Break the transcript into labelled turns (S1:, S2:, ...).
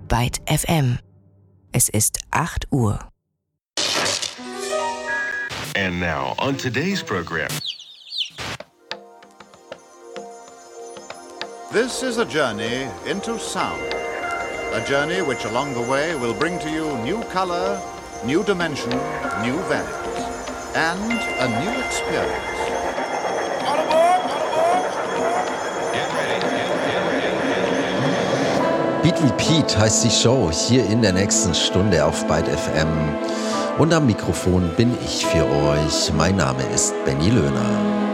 S1: Byte FM. Es ist 8 Uhr.
S2: And now on today's program.
S3: This is a journey into sound. A journey which along the way will bring to you new color, new dimension, new values, and a new experience.
S2: All aboard! Get ready.
S4: Beat Repeat heißt die Show hier in der nächsten Stunde auf Byte FM. Und am Mikrofon bin ich für euch. Mein Name ist Benny Löhner.